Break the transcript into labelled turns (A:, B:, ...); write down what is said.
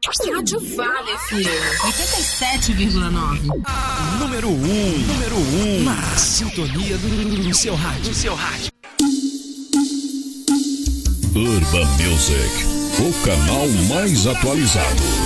A: Rádio Vale FM 87,9.
B: Número 1 na sintonia do seu rádio.
C: Urban Music, o canal mais atualizado.